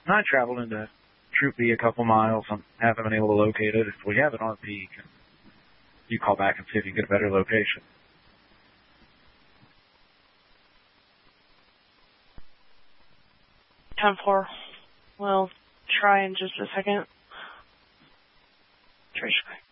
And I traveled into Troop B a couple miles and haven't been able to locate it. If we have an RP, you call back and see if you can get a better location. Ten four. We'll try in just a second. Trace.